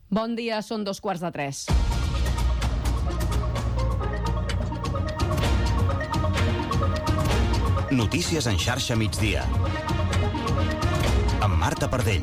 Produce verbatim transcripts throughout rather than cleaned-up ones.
Bon dia, són dos quarts de tres. Notícies en xarxa migdia. Amb Marta Pardell.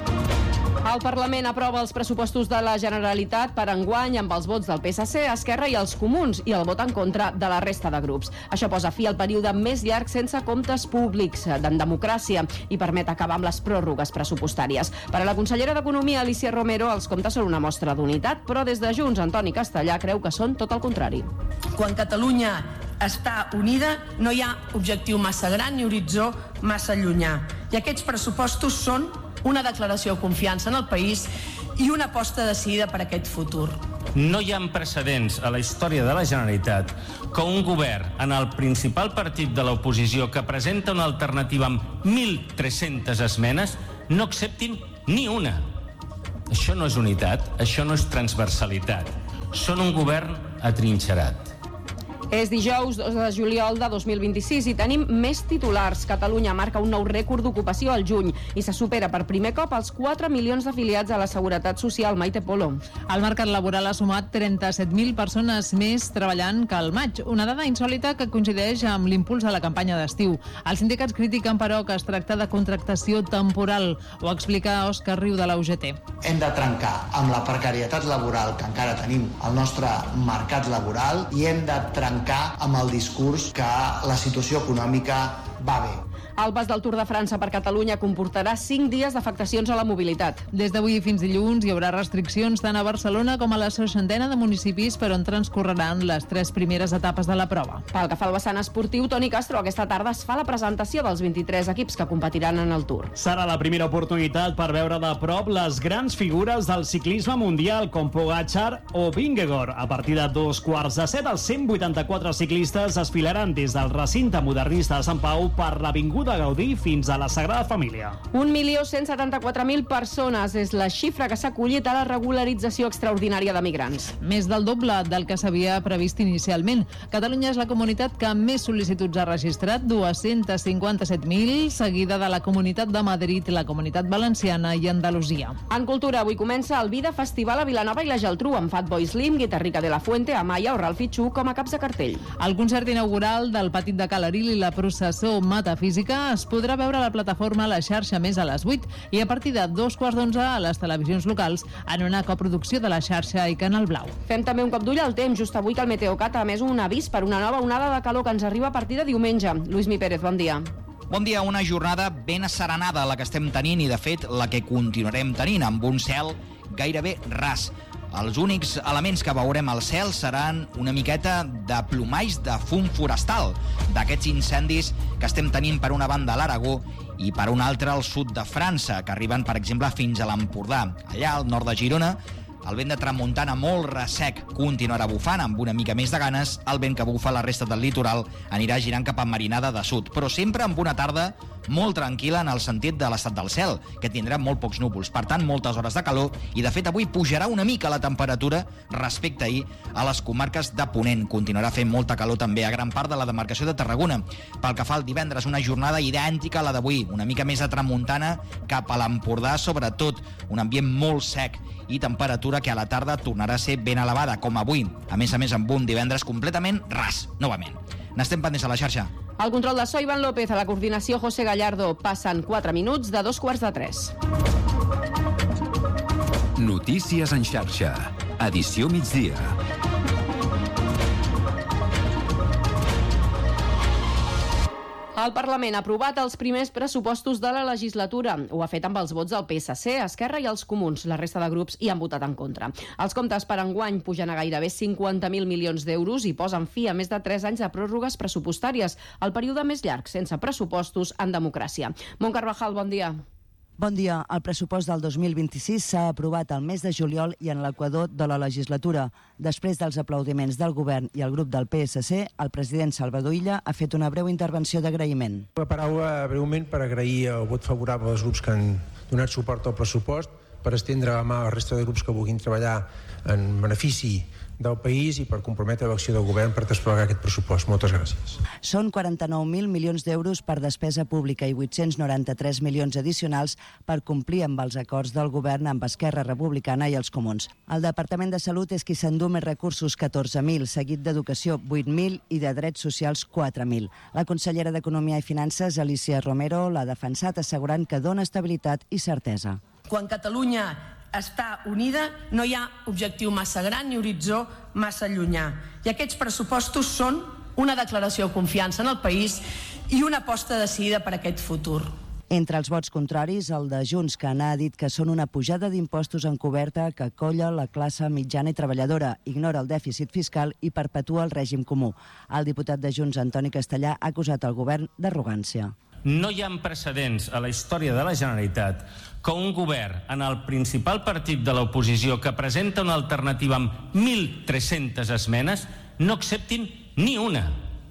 El Parlament aprova els pressupostos de la Generalitat per enguany amb els vots del P S C, Esquerra i els Comuns i el vot en contra de la resta de grups. Això posa fi al període més llarg sense comptes públics en democràcia i permet acabar amb les pròrrogues pressupostàries. Per a la consellera d'Economia, Alícia Romero, els comptes són una mostra d'unitat, però des de Junts, Antoni Castellà creu que són tot el contrari. Quan Catalunya està unida, no hi ha objectiu massa gran ni horitzó massa llunyà. I aquests pressupostos són una declaració de confiança en el país i una aposta decidida per aquest futur. No hi ha precedents a la història de la Generalitat que un govern en el principal partit de l'oposició que presenta una alternativa amb mil tres-centes esmenes no acceptin ni una. Això no és unitat, això no és transversalitat. Són un govern atrinxerat. És dijous dos de juliol de dos mil vint-i-sis i tenim més titulars. Catalunya marca un nou rècord d'ocupació al juny i se supera per primer cop els quatre milions d'afiliats a la Seguretat Social. Maite Polo. El mercat laboral ha sumat trenta-set mil persones més treballant que al maig, una dada insòlita que coincideix amb l'impuls de la campanya d'estiu. Els sindicats critiquen, però, que es tracta de contractació temporal. Ho explica Òscar Riu de la U G T. Hem de trencar amb la precarietat laboral que encara tenim al nostre mercat laboral i hem de trencar amb el discurs que la situació econòmica va bé. El pas del Tour de França per Catalunya comportarà cinc dies d'afectacions a la mobilitat. Des d'avui fins dilluns hi haurà restriccions tant a Barcelona com a la seixantena de municipis per on transcorreran les tres primeres etapes de la prova. Pel que fa al vessant esportiu, Toni Castro, aquesta tarda es fa la presentació dels vint-i-tres equips que competiran en el Tour. Serà la primera oportunitat per veure de prop les grans figures del ciclisme mundial com Pogačar o Vingegaard. A partir de dos quarts de set, els cent vuitanta-quatre ciclistes desfilaran des del recinte modernista de Sant Pau per l'Avinguda de Gaudí fins a la Sagrada Família. un milió cent setanta-quatre mil persones és la xifra que s'ha acollit a la regularització extraordinària de migrants. Més del doble del que s'havia previst inicialment. Catalunya és la comunitat que més sol·licituds ha registrat, dos-cents cinquanta-set mil, seguida de la Comunitat de Madrid, la Comunitat Valenciana i Andalusia. En cultura, avui comença el Vida Festival a Vilanova i la Geltrú, amb Fatboy Slim, Guitarrica de la Fuente, Amaya o Ralphie Chu com a caps de cartell. El concert inaugural del Petit de Calaril i la processó metafísica es podrà veure a la plataforma a la xarxa Més a les vuit i a partir de dos quarts d'onze a les televisions locals en una coproducció de la xarxa i Canal Blau. Fem també un cop d'ull al temps, just avui que el Meteocat ha emès un avís per una nova onada de calor que ens arriba a partir de diumenge. Lluís Mi Pérez, bon dia. Bon dia, una jornada ben asserenada la que estem tenint i de fet la que continuarem tenint amb un cel gairebé ras. Els únics elements que veurem al cel seran una miqueta de plomalls de fum forestal, d'aquests incendis que estem tenint per una banda a l'Aragó i per una altra al sud de França, que arriben, per exemple, fins a l'Empordà. Allà, al nord de Girona, el vent de tramuntana molt ressec continuarà bufant amb una mica més de ganes. El vent que bufa a la resta del litoral anirà girant cap a Marinada de Sud, però sempre amb una tarda molt tranquil·la en el sentit de l'estat del cel, que tindrà molt pocs núvols, per tant moltes hores de calor, i de fet avui pujarà una mica la temperatura respecte a ahir a les comarques de Ponent. Continuarà fent molta calor també a gran part de la demarcació de Tarragona. Pel que fa al divendres, una jornada idèntica a la d'avui, una mica més de tramuntana cap a l'Empordà, sobretot un ambient molt sec i temperatura que a la tarda tornarà a ser ben elevada, com avui, a més a més amb un divendres completament ras, novament. N'estem pendents a la xarxa. Al control de so, Ivan López, a la coordinació, José Gallardo. Passen quatre minuts de dos quarts de tres. Notícies en xarxa. Edició migdia. El Parlament ha aprovat els primers pressupostos de la legislatura. Ho ha fet amb els vots del P S C, Esquerra i els Comuns. La resta de grups hi han votat en contra. Els comptes per enguany pugen a gairebé cinquanta mil milions d'euros i posen fi a més de tres anys de pròrrogues pressupostàries, el període més llarg sense pressupostos en democràcia. Mont Carvajal, bon dia. Bon dia. El pressupost del dos mil vint-i-sis s'ha aprovat el mes de juliol i en l'equador de la legislatura. Després dels aplaudiments del govern i el grup del P S C, el president Salvador Illa ha fet una breu intervenció d'agraïment. Una paraula breument per agrair el vot favorable dels grups que han donat suport al pressupost, per estendre la mà a la resta de grups que vulguin treballar en benefici del país i per comprometre l'acció del govern per desplegar aquest pressupost. Moltes gràcies. Són quaranta-nou mil milions d'euros per despesa pública i vuit-cents noranta-tres milions addicionals per complir amb els acords del govern amb Esquerra Republicana i els Comuns. El Departament de Salut és qui s'endú més recursos, catorze mil, seguit d'Educació, vuit mil, i de Drets Socials, quatre mil. La consellera d'Economia i Finances, Alicia Romero, l'ha defensat assegurant que dona estabilitat i certesa. Quan Catalunya està unida, no hi ha objectiu massa gran ni horitzó massa llunyà. I aquests pressupostos són una declaració de confiança en el país i una aposta decidida per aquest futur. Entre els vots contraris, el de Junts, que n'ha dit que són una pujada d'impostos encoberta que colla la classe mitjana i treballadora, ignora el dèficit fiscal i perpetua el règim comú. El diputat de Junts, Antoni Castellà, ha acusat el govern d'arrogància. No hi ha precedents a la història de la Generalitat que un govern en el principal partit de l'oposició que presenta una alternativa amb mil tres-centes esmenes no acceptin ni una.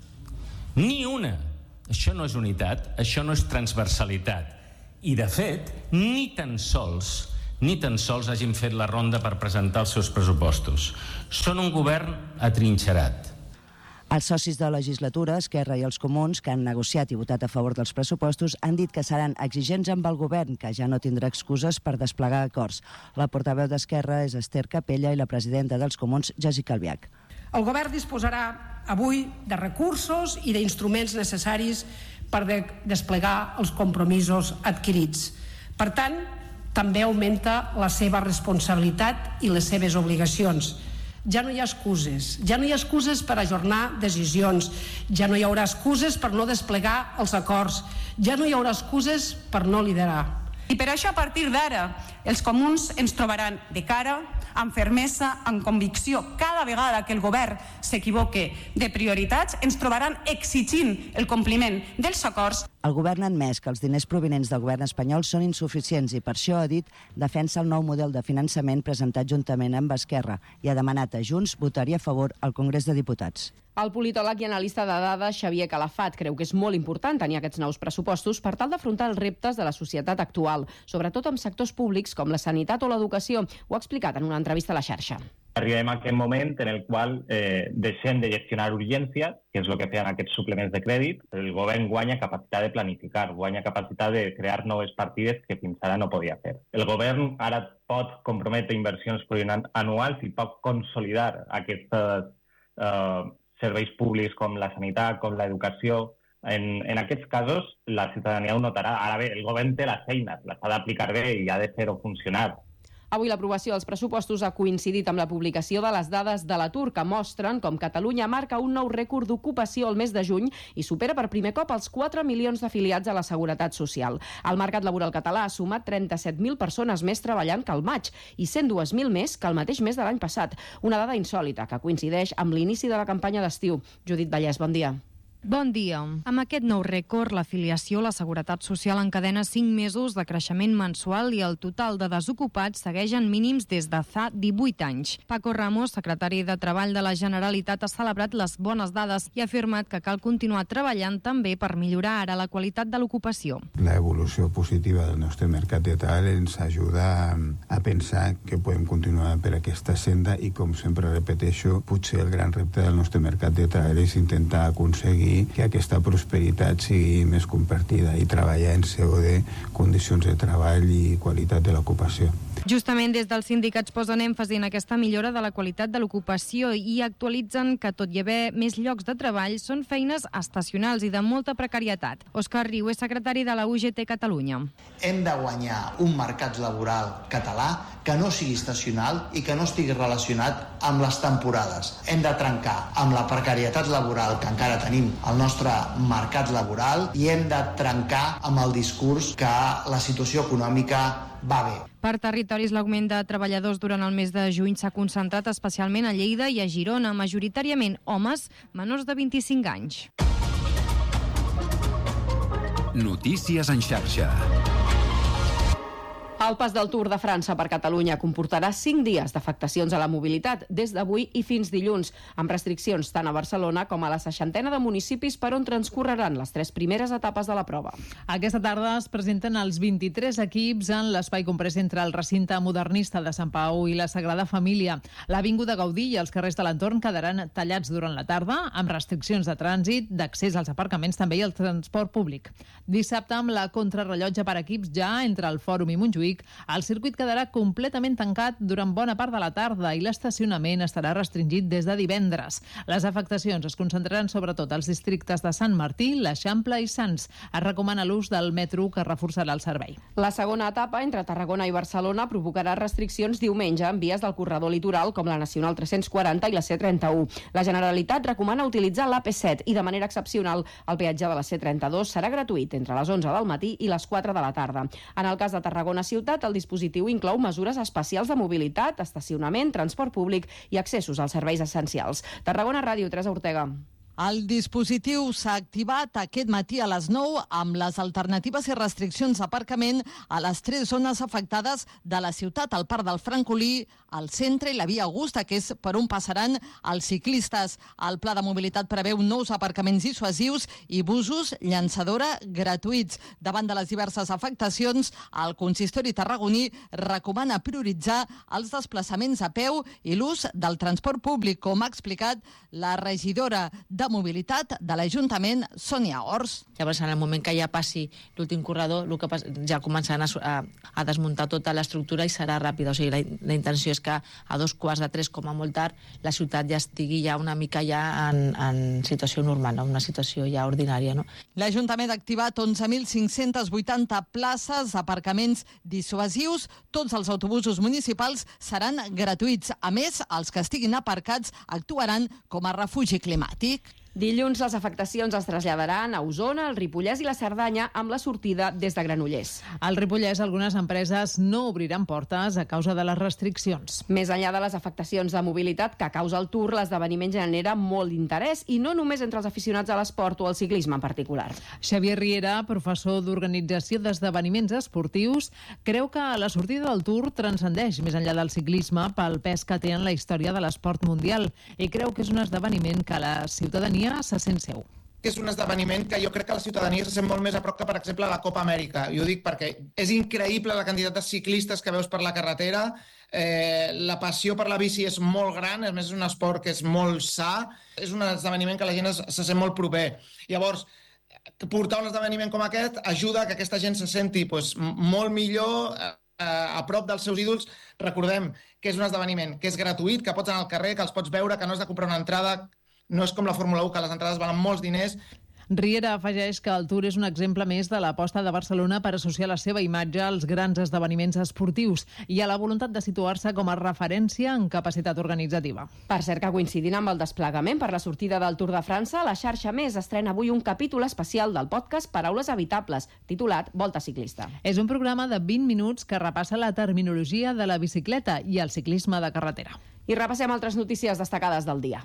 Ni una. Això no és unitat, això no és transversalitat. I, de fet, ni tan sols, ni tan sols hagin fet la ronda per presentar els seus pressupostos. Són un govern atrinxerat. Els socis de legislatura, Esquerra i els Comuns, que han negociat i votat a favor dels pressupostos, han dit que seran exigents amb el govern, que ja no tindrà excuses per desplegar acords. La portaveu d'Esquerra és Esther Capella i la presidenta dels Comuns, Jessica Albiach. El govern disposarà avui de recursos i d'instruments necessaris per de desplegar els compromisos adquirits. Per tant, també augmenta la seva responsabilitat i les seves obligacions. Ja no hi ha excuses, ja no hi ha excuses per ajornar decisions, ja no hi haurà excuses per no desplegar els acords, ja no hi haurà excuses per no liderar. I per això, a partir d'ara, els comuns ens trobaran de cara, amb fermesa, amb convicció. Cada vegada que el govern s'equivoque de prioritats, ens trobaran exigint el compliment dels acords. El govern ha admès que els diners provinents del govern espanyol són insuficients i per això, ha dit, defensa el nou model de finançament presentat juntament amb Esquerra i ha demanat a Junts votar-hi a favor al Congrés de Diputats. El politòleg i analista de dades Xavier Calafat creu que és molt important tenir aquests nous pressupostos per tal d'afrontar els reptes de la societat actual, sobretot amb sectors públics com la sanitat o l'educació. Ho ha explicat en una entrevista a la xarxa. Arribem a aquest moment en el qual eh, deixem de gestionar urgències, que és el que feien aquests suplements de crèdit. El govern guanya capacitat de planificar, guanya capacitat de crear noves partides que fins ara no podia fer. El govern ara pot comprometre inversions plurianuals i pot consolidar aquests eh, serveis públics com la sanitat, com l'educació. En, en aquests casos, la ciutadania ho notarà. Ara bé, el govern té les eines, les ha d'aplicar bé i ha de fer-ho funcionar. Avui l'aprovació dels pressupostos ha coincidit amb la publicació de les dades de l'atur que mostren com Catalunya marca un nou rècord d'ocupació el mes de juny i supera per primer cop els quatre milions d'afiliats a la Seguretat Social. El mercat laboral català ha sumat trenta-set mil persones més treballant que al maig i cent dos mil més que el mateix mes de l'any passat. Una dada insòlita que coincideix amb l'inici de la campanya d'estiu. Judit Vallès, bon dia. Bon dia. Amb aquest nou rècord, l'afiliació a la Seguretat Social encadena cinc mesos de creixement mensual i el total de desocupats segueix en mínims des de fa divuit anys. Paco Ramos, secretari de Treball de la Generalitat, ha celebrat les bones dades i ha afirmat que cal continuar treballant també per millorar ara la qualitat de l'ocupació. La evolució positiva del nostre mercat de treball ens ajuda a pensar que podem continuar per aquesta senda i, com sempre repeteixo, potser el gran repte del nostre mercat de treball és intentar aconseguir que aquesta prosperitat sigui més compartida i treballar en seu de condicions de treball i qualitat de l'ocupació. Justament des dels sindicats posen èmfasi en aquesta millora de la qualitat de l'ocupació i actualitzen que, tot i haver més llocs de treball, són feines estacionals i de molta precarietat. Òscar Riu és secretari de la U G T Catalunya. Hem de guanyar un mercat laboral català que no sigui estacional i que no estigui relacionat amb les temporades. Hem de trencar amb la precarietat laboral que encara tenim al nostre mercat laboral i hem de trencar amb el discurs que la situació econòmica va bé. Per territoris, l'augment de treballadors durant el mes de juny s'ha concentrat especialment a Lleida i a Girona, majoritàriament homes menors de vint-i-cinc anys. Notícies en xarxa. El pas del Tour de França per Catalunya comportarà cinc dies d'afectacions a la mobilitat des d'avui i fins dilluns, amb restriccions tant a Barcelona com a la seixantena de municipis per on transcorreran les tres primeres etapes de la prova. Aquesta tarda es presenten els vint-i-tres equips en l'espai comprès entre el recinte modernista de Sant Pau i la Sagrada Família. L'Avinguda Gaudí i els carrers de l'entorn quedaran tallats durant la tarda, amb restriccions de trànsit, d'accés als aparcaments també i al transport públic. Dissabte, amb la contrarrellotge per equips ja entre el Fòrum i Montjuïc, el circuit quedarà completament tancat durant bona part de la tarda i l'estacionament estarà restringit des de divendres. Les afectacions es concentraran sobretot als districtes de Sant Martí, l'Eixample i Sants. Es recomana l'ús del metro, que reforçarà el servei. La segona etapa entre Tarragona i Barcelona provocarà restriccions diumenge en vies del corredor litoral com la Nacional tres-cents quaranta i la C trenta-u. La Generalitat recomana utilitzar l'A P set i de manera excepcional el peatge de la C trenta-dos serà gratuït entre les onze del matí i les quatre de la tarda. En el cas de Tarragona Ciutat, el dispositiu inclou mesures especials de mobilitat, estacionament, transport públic i accessos als serveis essencials. Tarragona Ràdio, Teresa Ortega. El dispositiu s'ha activat aquest matí a les nou amb les alternatives i restriccions d'aparcament a les tres zones afectades de la ciutat, el Parc del Francolí, el centre i la Via Augusta, que és per on passaran els ciclistes. El pla de mobilitat preveu nous aparcaments dissuasius i busos llançadora gratuïts. Davant de les diverses afectacions, el consistori tarragoní recomana prioritzar els desplaçaments a peu i l'ús del transport públic, com ha explicat la regidora de mobilitat de l'Ajuntament, Sònia Ors. Llavors, en el moment que ja passi l'últim corredor, el que ja començaran a, a, a desmuntar tota l'estructura i serà ràpida. O sigui, la, la intenció és que a dos quarts de tres, com a molt tard, la ciutat ja estigui ja una mica ja en, en situació normal, en una situació ja ordinària. No? L'Ajuntament ha activat onze mil cinc-cents vuitanta places d'aparcaments dissuasius. Tots els autobusos municipals seran gratuïts. A més, els que estiguin aparcats actuaran com a refugi climàtic. Dilluns les afectacions es traslladaran a Osona, el Ripollès i la Cerdanya amb la sortida des de Granollers. Al Ripollès, algunes empreses no obriran portes a causa de les restriccions. Més enllà de les afectacions de mobilitat que causa el Tour, l'esdeveniment genera molt d'interès i no només entre els aficionats a l'esport o al ciclisme en particular. Xavier Riera, professor d'organització d'esdeveniments esportius, creu que la sortida del Tour transcendeix més enllà del ciclisme pel pes que té en la història de l'esport mundial i creu que és un esdeveniment que la ciutadania se sent seu. Que és un esdeveniment que jo crec que la ciutadania se sent molt més a prop que, per exemple, la Copa Amèrica. I ho dic perquè és increïble la quantitat de ciclistes que veus per la carretera, eh, la passió per la bici és molt gran, a més és un esport que és molt sa, és un esdeveniment que la gent es, se sent molt proper. Llavors, portar un esdeveniment com aquest ajuda que aquesta gent se senti pues, molt millor eh, a prop dels seus ídols. Recordem que és un esdeveniment que és gratuït, que pots anar al carrer, que els pots veure, que no has de comprar una entrada. No és com la Fórmula u, que les entrades valen molts diners. Riera afegeix que el Tour és un exemple més de l'aposta de Barcelona per associar la seva imatge als grans esdeveniments esportius i a la voluntat de situar-se com a referència en capacitat organitzativa. Per cert que coincidint amb el desplegament per la sortida del Tour de França, la xarxa Més estrena avui un capítol especial del podcast Paraules Evitables, titulat Volta Ciclista. És un programa de vint minuts que repassa la terminologia de la bicicleta i el ciclisme de carretera. I repassem altres notícies destacades del dia.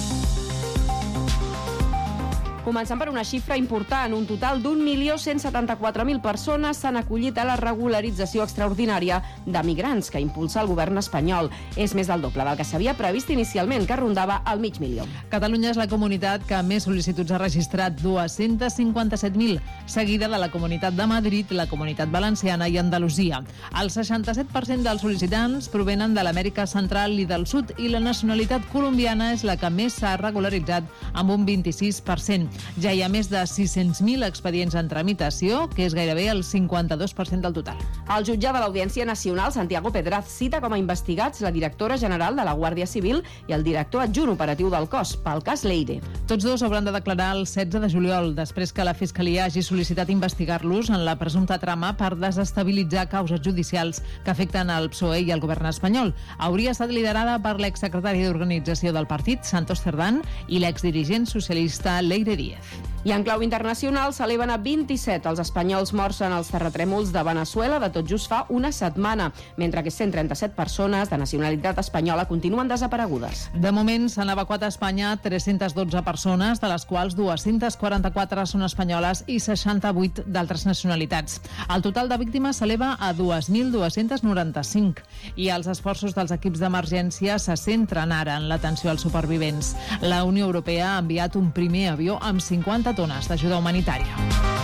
Començant per una xifra important, un total d'un milió cent setanta-quatre mil persones s'han acollit a la regularització extraordinària de migrants que impulsa el govern espanyol. És més del doble del que s'havia previst inicialment, que rondava el mig milió. Catalunya és la comunitat que més sol·licituds ha registrat, dos-cents cinquanta-set mil, seguida de la Comunitat de Madrid, la Comunitat Valenciana i Andalusia. El seixanta-set per cent dels sol·licitants provenen de l'Amèrica Central i del Sud i la nacionalitat colombiana és la que més s'ha regularitzat, amb un vint-i-sis per cent. Ja hi ha més de sis-cents mil expedients en tramitació, que és gairebé el cinquanta-dos per cent del total. El jutge de l'Audiència Nacional, Santiago Pedraz, cita com a investigats la directora general de la Guàrdia Civil i el director adjunt operatiu del cos, pel cas Leire. Tots dos hauran de declarar el setze de juliol, després que la Fiscalia hagi sol·licitat investigar-los en la presumpta trama per desestabilitzar causes judicials que afecten el P S O E i el govern espanyol. Hauria estat liderada per l'exsecretari d'Organització del partit, Santos Cerdán, i l'exdirigent socialista Leire Díaz. Díez. I en clau internacional s'eleven a vint-i-set els espanyols morts en els terratrèmols de Veneçuela de tot just fa una setmana, mentre que cent trenta-set persones de nacionalitat espanyola continuen desaparegudes. De moment s'han evacuat a Espanya tres-centes dotze persones, de les quals dues-centes quaranta-quatre són espanyoles i seixanta-vuit d'altres nacionalitats. El total de víctimes s'eleva a dos mil dos-cents noranta-cinc i els esforços dels equips d'emergència se centren ara en l'atenció als supervivents. La Unió Europea ha enviat un primer avió amb cinquanta tones d'ajuda humanitària.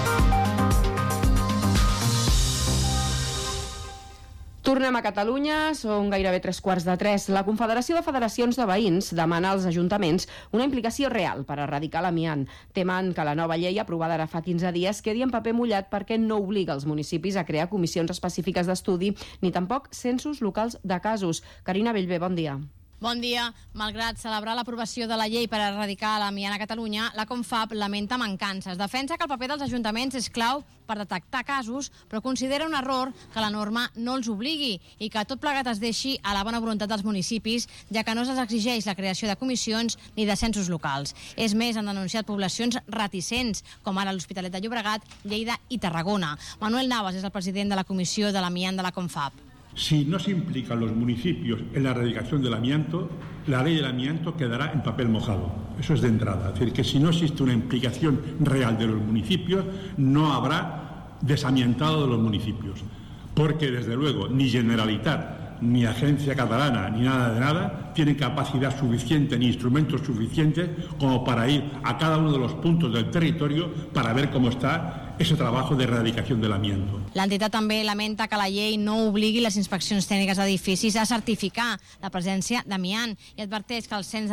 Tornem a Catalunya, són gairebé tres quarts de tres. La Confederació de Federacions de Veïns demana als ajuntaments una implicació real per erradicar l'amiant. Temen que la nova llei aprovada ara fa quinze dies quedi en paper mullat perquè no obliga els municipis a crear comissions específiques d'estudi ni tampoc censos locals de casos. Carina Bellver, bon dia. Bon dia. Malgrat celebrar l'aprovació de la llei per erradicar l'amiant a Catalunya, la Confab lamenta mancances. Defensa que el paper dels ajuntaments és clau per detectar casos, però considera un error que la norma no els obligui i que tot plegat es deixi a la bona voluntat dels municipis, ja que no se'ls exigeix la creació de comissions ni de censos locals. És més, han denunciat poblacions reticents, com ara l'Hospitalet de Llobregat, Lleida i Tarragona. Manuel Navas és el president de la Comissió de l'Amiant de la Confab. Si no se implican los municipios en la erradicación del amianto, la ley del amianto quedará en papel mojado. Eso es de entrada. Es decir, que si no existe una implicación real de los municipios, no habrá desamiantado de los municipios. Porque, desde luego, ni Generalitat, ni Agencia Catalana, ni nada de nada, tienen capacidad suficiente ni instrumentos suficientes como para ir a cada uno de los puntos del territorio para ver cómo está ese trabajo de erradicación del amianto. L'entitat també lamenta que la llei no obligui les inspeccions tècniques d'edificis a certificar la presència d'amiant i adverteix que el cens